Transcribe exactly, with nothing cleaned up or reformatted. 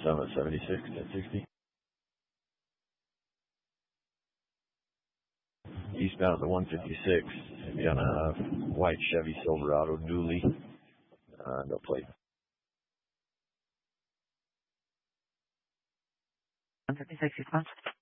Summit seventy-six, ten sixty. Eastbound to one fifty-six, be on a white Chevy Silverado dually, uh, no plate. one fifty-six, eastbound.